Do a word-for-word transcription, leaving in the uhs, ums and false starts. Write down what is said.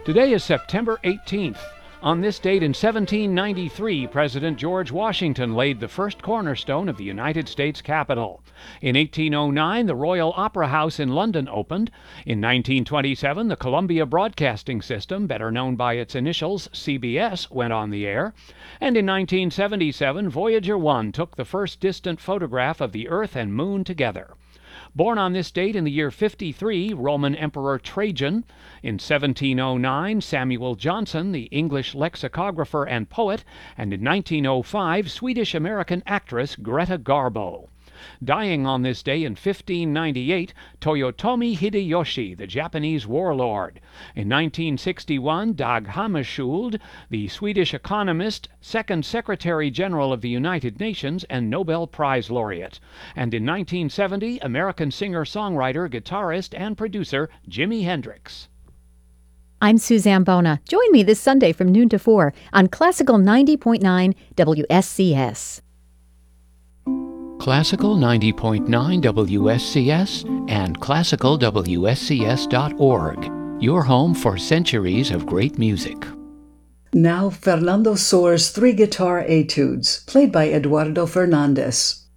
Today is September eighteenth. On this date in seventeen ninety-three, President George Washington laid the first cornerstone of the United States Capitol. In eighteen oh nine, the Royal Opera House in London opened. In nineteen twenty-seven, the Columbia Broadcasting System, better known by its initials C B S, went on the air. And in nineteen seventy-seven, Voyager one took the first distant photograph of the Earth and Moon together. Born on this date in the year fifty-three, Roman Emperor Trajan. In seventeen oh nine, Samuel Johnson, the English lexicographer and poet. And in nineteen oh five, Swedish-American actress Greta Garbo. Dying on this day in fifteen ninety-eight, Toyotomi Hideyoshi, the Japanese warlord. In nineteen sixty-one, Dag Hammarskjöld, the Swedish economist, second Secretary General of the United Nations, and Nobel Prize laureate. And in nineteen seventy, American singer-songwriter, guitarist, and producer Jimi Hendrix. I'm Suzanne Bona. Join me this Sunday from noon to four on Classical ninety point nine W S C S. Classical ninety point nine W S C S and classical W S C S dot org, your home for centuries of great music. Now Fernando Soer's three guitar etudes, played by Eduardo Fernandez.